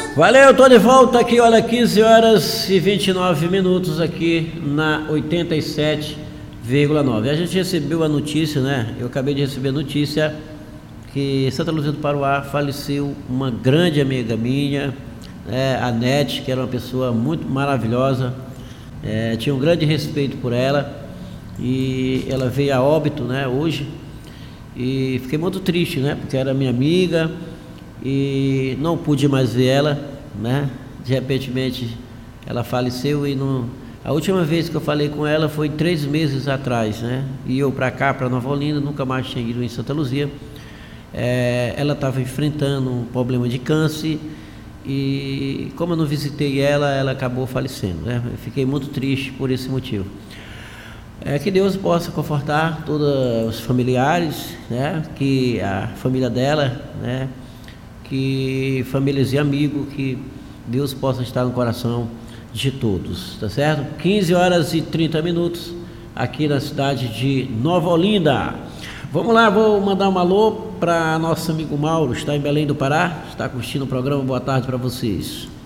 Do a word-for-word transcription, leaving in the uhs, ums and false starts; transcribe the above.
Valeu, tô de volta aqui, olha, quinze horas e vinte e nove minutos aqui na oitenta e sete vírgula nove. A gente recebeu a notícia, né? Eu acabei de receber a notícia que Santa Luzia do Paruá faleceu uma grande amiga minha, né? A Nete, que era uma pessoa muito maravilhosa, é, tinha um grande respeito por ela, e ela veio a óbito, né, hoje, e fiquei muito triste, né, porque era minha amiga e não pude mais ver ela, né, de repentemente ela faleceu. E não, a última vez que eu falei com ela foi três meses atrás, né, e eu para cá, para Nova Olinda, nunca mais tinha ido em Santa Luzia. É, ela estava enfrentando um problema de câncer e como eu não visitei ela, ela acabou falecendo, né, eu fiquei muito triste por esse motivo. É, que Deus possa confortar todos os familiares, né, que a família dela, né, que famílias e amigos, que Deus possa estar no coração de todos, tá certo? quinze horas e trinta minutos aqui na cidade de Nova Olinda. Vamos lá, vou mandar um alô para nosso amigo Mauro, está em Belém do Pará, está curtindo o programa. Boa tarde para vocês.